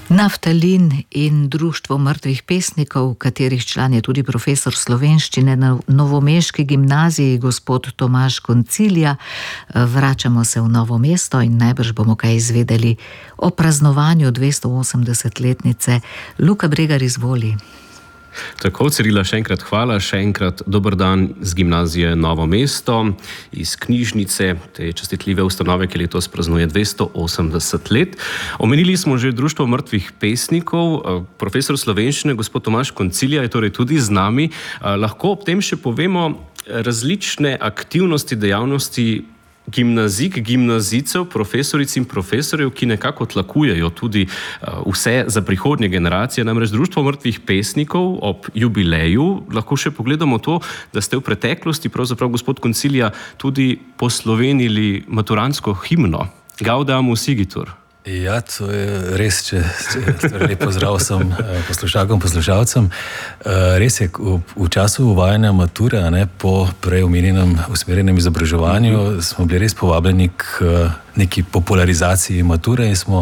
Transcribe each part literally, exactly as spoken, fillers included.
Naftalin in Društvo mrtvih pesnikov, katerih član je tudi profesor slovenščine na novomeški gimnaziji, gospod Tomaž Koncilija. Vračamo se v Novo mesto in najbrž bomo kaj izvedeli o praznovanju dvestoosemdesetletnice. Luka Bregar, izvoli. Tako, Cirila, še enkrat hvala, še enkrat dober dan z gimnazije Novo mesto, iz knjižnice, te častitljive ustanove, ki letos praznuje dvesto osemdeset let. Omenili smo že Društvo mrtvih pesnikov, profesor slovenščine, gospod Tomaž Koncilija je torej tudi z nami. Lahko ob tem še povemo različne aktivnosti, dejavnosti gimnazijk, gimnazijcev, profesoric in profesorjev, ki nekako tlakujejo tudi vse za prihodnje generacije. Namreč Društvo mrtvih pesnikov ob jubileju, lahko še pogledamo to, da ste v preteklosti, pravzaprav gospod Koncilija, tudi poslovenili maturantsko himno Gaudeamus Igitur. Ja, to je res, če, če lep pozdrav vsem poslušalkam, poslušalcem. Res je, v, v času uvajanja mature, ne, po prej omenjenem usmerjenem izobraževanju, smo bili res povabljeni k neki popularizaciji mature in smo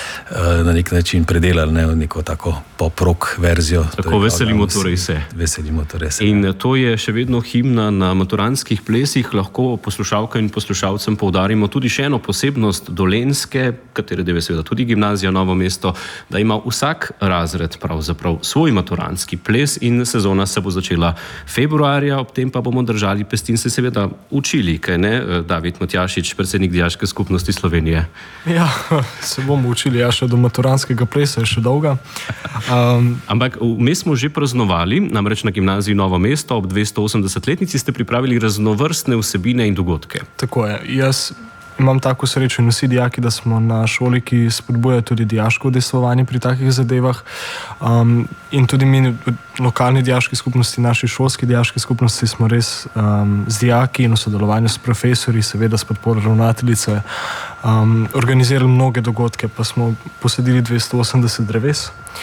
na nek način predelali ne, neko tako pop-rock verzijo. Tako veselimo torej se. Veselimo torej se. In to je še vedno himna na maturantskih plesih. Lahko poslušalkam in poslušalcem poudarimo tudi še eno posebnost Dolenjske, katere del je seveda tudi gimnazija Novo mesto, da ima vsak razred pravzaprav svoj maturantski ples in sezona se bo začela februarja, ob tem pa bomo držali pesti in se seveda učili, kaj ne, David Matjašič, predsednik Dijaške skupnosti Slovenije. Ja, se bomo učili, ja, še do maturantskega plesa je še dolga. Um, Ampak vmes smo že praznovali, namreč na gimnaziji Novo mesto ob dvestoosemdesetletnici ste pripravili raznovrstne vsebine in dogodke. Tako je. Jaz imam tako srečo in vsi dijaki, da smo na šoli, ki spodbuja tudi dijaško udejstvovanje pri takih zadevah. Um, in tudi mi v lokalni dijaški skupnosti, naši šolski dijaški skupnosti smo res um, z dijaki in v sodelovanju s profesori, seveda s podporo ravnateljice, um, organizirali mnoge dogodke, pa smo posadili dvesto osemdeset dreves.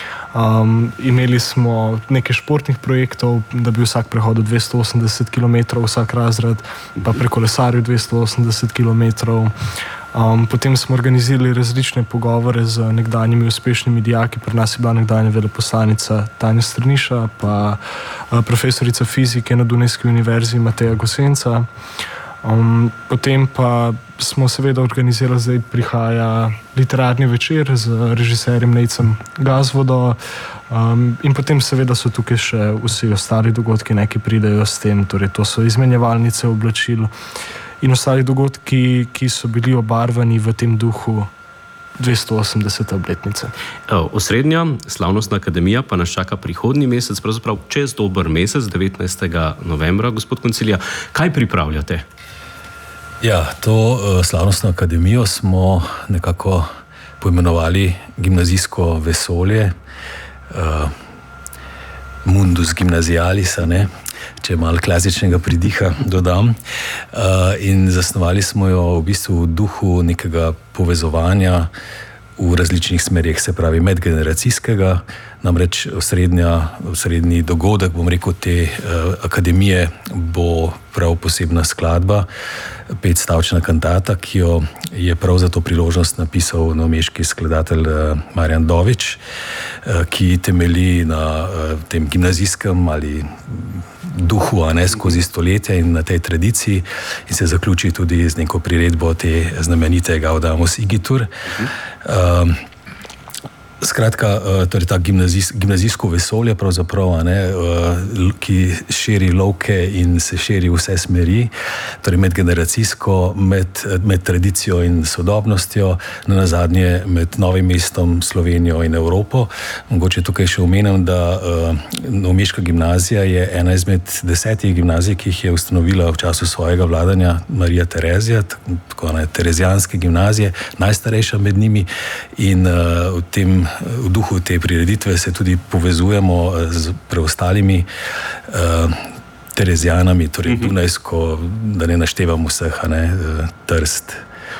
Um, imeli smo nekaj športnih projektov, da bi vsak prehodil dvesto osemdeset kilometrov, vsak razred, pa prekolesaril dvesto osemdeset kilometrov. Um, potem smo organizirali različne pogovore z nekdanjimi uspešnimi dijaki. Pri nas je bila nekdanja veleposlanica Tanja Strniša, pa uh, profesorica fizike na Dunajski univerzi Mateja Gosenca. Um, potem pa smo seveda organizirali, zdaj prihaja literarni večer z režiserjem Nejcem Gazvodo, um, in potem seveda so tukaj še vsi ostali dogodki, neki pridejo s tem, torej to so izmenjevalnice oblačil in ostali dogodki, ki so bili obarvani v tem duhu dvestoosemdesete obletnice. Osrednja slavnostna akademija pa nas čaka prihodnji mesec, pravzaprav čez dober mesec, devetnajstega novembra, gospod Koncilija. Kaj pripravljate? Ja, to uh, slavnostno akademijo smo nekako poimenovali gimnazijsko vesolje, uh, mundus gymnasialis, ne? Če malo klasičnega pridiha dodam. Uh, in zasnovali smo jo v bistvu v duhu nekega povezovanja v različnih smerih, se pravi medgeneracijskega, namreč osrednja, osrednji dogodek, bom rekel, te uh, akademije bo prav posebna skladba, petstavčna kantata, ki jo je prav za to priložnost napisal novomeški skladatelj uh, Marjan Dovič, uh, ki temelji na uh, tem gimnazijskem ali duhu, a ne, skozi stoletja in na tej tradiciji in se zaključi tudi z neko priredbo te znamenite Gaudeamus Igitur. Uh, Skratka, torej ta gimnazijs, gimnazijsko vesolje pravzaprav, a ne, ki širi lovke in se širi vse smeri, torej medgeneracijsko, med, med tradicijo in sodobnostjo, na nazadnje med Novim mestom, Slovenijo in Evropo. Mogoče tukaj še omenim, da uh, Novomeška gimnazija je ena izmed desetih gimnazij, ki jih je ustanovila v času svojega vladanja Marija Terezija, tako ne, terezijanske gimnazije, najstarejša med njimi, in uh, v tem v duhu te prireditve se tudi povezujemo z preostalimi uh, terezijanami, torej Dunajsko, da ne naštevam vseh, ne, Trst,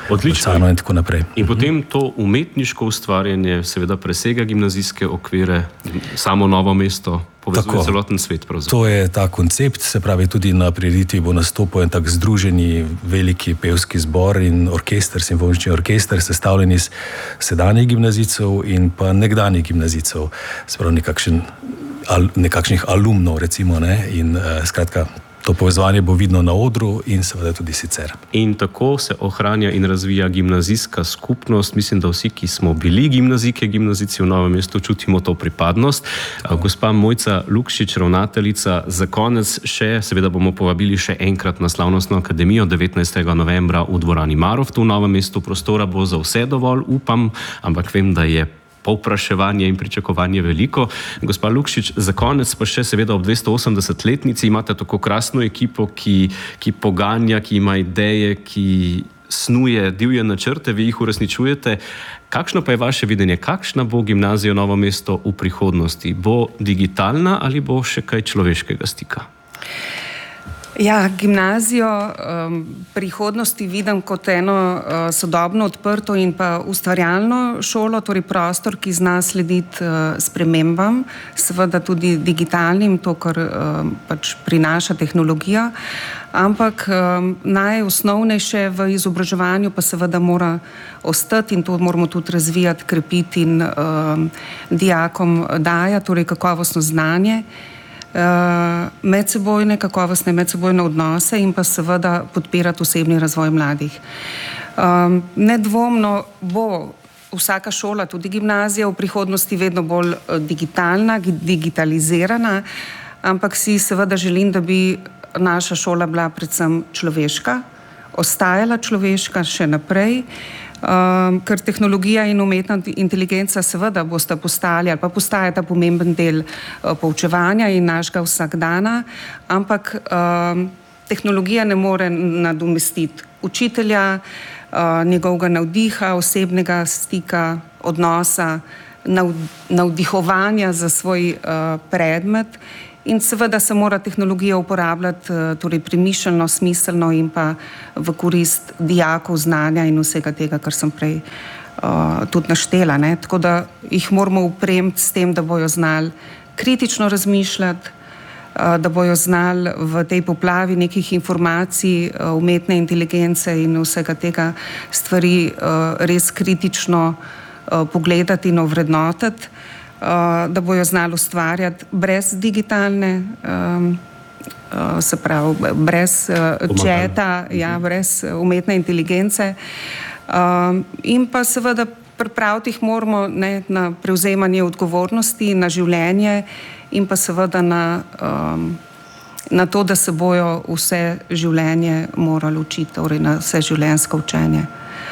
Odlično. In tako naprej. In uh-huh. potem to umetniško ustvarjanje seveda presega gimnazijske okvire, samo Novo mesto povezuje tako, celoten svet. To je ta koncept, se pravi, tudi na prireditvi bo nastopil en tak združeni veliki pevski zbor in orkester, simfonični orkester, sestavljen iz sedanjih gimnazijcev in pa nekdanjih gimnazijcev, se pravi nekakšen, al, nekakšnih alumnov recimo, ne, in uh, skratka, to povezovanje bo vidno na odru in seveda tudi sicer. In tako se ohranja in razvija gimnazijska skupnost. Mislim, da vsi, ki smo bili gimnazijke, gimnazijci v Novem mestu, čutimo to pripadnost. Tako. Gospa Mojca Lukšič, ravnateljica, za konec še, seveda bomo povabili še enkrat na slavnostno akademijo devetnajstega novembra v dvorani Marof, tu v Novem mestu. Prostora bo za vse dovolj, upam, ampak vem, da je povpraševanje in pričakovanje veliko. Gospa Lukšič, za konec pa še seveda ob dvestoosemdesetletnici imate tako krasno ekipo, ki, ki poganja, ki ima ideje, ki snuje divje načrte, vi jih uresničujete. Kakšno pa je vaše videnje? Kakšna bo gimnazija Novo mesto v prihodnosti? Bo digitalna ali bo še kaj človeškega stika? Ja, gimnazijo um, prihodnosti vidim kot eno uh, sodobno, odprto in pa ustvarjalno šolo, torej prostor, ki zna slediti uh, spremembam, seveda tudi digitalnim, to, kar uh, pač prinaša tehnologija, ampak um, najosnovnejše v izobraževanju pa seveda mora ostati in to moramo tudi razvijati, krepiti in um, dijakom dajati, torej kakovostno znanje, Uh, medsebojne, kakovostne medsebojne odnose in pa seveda podpirati osebni razvoj mladih. Um, nedvomno bo vsaka šola, tudi gimnazija, v prihodnosti vedno bolj digitalna, digitalizirana, ampak si seveda želim, da bi naša šola bila predvsem človeška, ostajala človeška še naprej, Um, ker tehnologija in umetna inteligenca seveda bosta postali ali pa postajata pomemben del uh, poučevanja in našega vsakdana, ampak um, tehnologija ne more nadomestiti učitelja, uh, njegovega navdiha, osebnega stika, odnosa, nav, navdihovanja za svoj uh, predmet. In seveda se mora tehnologija uporabljati torej premišljeno, smiselno in pa v korist dijakov, znanja in vsega tega, kar sem prej uh, tudi naštela. Ne? Tako da jih moramo upremiti s tem, da bojo znali kritično razmišljati, uh, da bojo znali v tej poplavi nekih informacij, uh, umetne inteligence in vsega tega stvari uh, res kritično uh, pogledati in ovrednotiti. Uh, da bojo znali ustvarjati brez digitalne, um, uh, se pravi, brez uh, četa, ja, brez umetne inteligence. Um, in pa seveda pripraviti jih moramo ne, na prevzemanje odgovornosti, na življenje in pa seveda na, um, na to, da se bojo vse življenje morali učiti, torej na vse življenjsko učenje.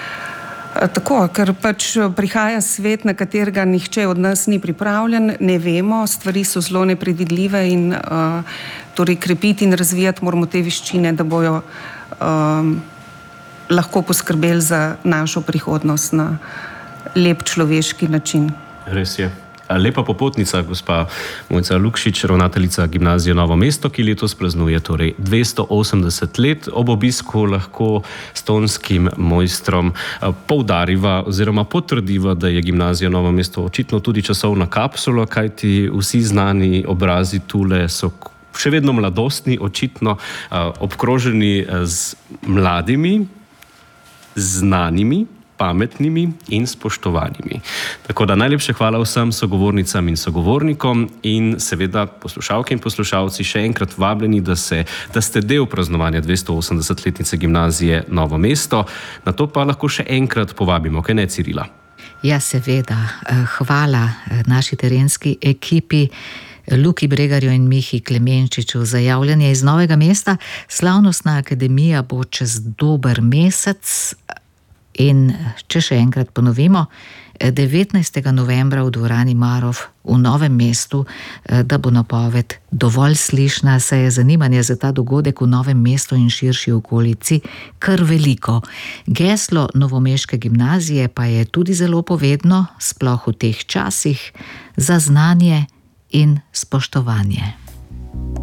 Tako, ker pač prihaja svet, na katerega nihče od nas ni pripravljen, ne vemo, stvari so zelo nepredvidljive in uh, torej krepiti in razvijati moramo te veščine, da bojo um, lahko poskrbeli za našo prihodnost na lep človeški način. Res je. Lepa popotnica, gospa Mojca Lukšič, ravnateljica gimnazije Novo mesto, ki letos praznuje torej dvesto osemdeset let. Ob obisku lahko s tonskim mojstrom poudariva oziroma potrdiva, da je gimnazija Novo mesto očitno tudi časovna kapsula, kajti vsi znani obrazi tule so še vedno mladostni, očitno obkroženi z mladimi, znanimi, pametnimi in spoštovanimi. Tako da najlepše hvala vsem sogovornicam in sogovornikom in seveda poslušalke in poslušalci še enkrat vabljeni, da, se, da ste del praznovanja dvestoosemdesetletnice gimnazije Novo mesto. Na to pa lahko še enkrat povabimo, kaj ne, Cirila? Ja, seveda. Hvala naši terenski ekipi, Luki Bregarju in Mihi Klemenčiču za javljanje iz Novega mesta. Slavnostna akademija bo čez dober mesec. In če še enkrat ponovimo, devetnajstega novembra v dvorani Marof v Novem mestu, da bo napoved dovolj slišna, saj je zanimanje za ta dogodek v Novem mestu in širši okolici kar veliko. Geslo novomeške gimnazije pa je tudi zelo povedno, sploh v teh časih, za znanje in spoštovanje.